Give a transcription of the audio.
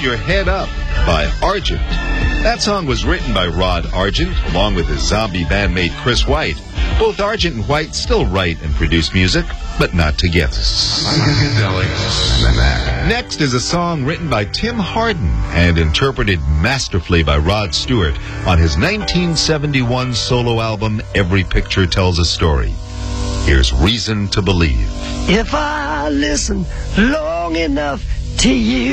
Your Head Up by Argent. That song was written by Rod Argent, along with his zombie bandmate Chris White. Both Argent and White still write and produce music, but not together. Next is a song written by Tim Hardin and interpreted masterfully by Rod Stewart on his 1971 solo album, Every Picture Tells a Story. Here's Reason to Believe. If I listen long enough to you.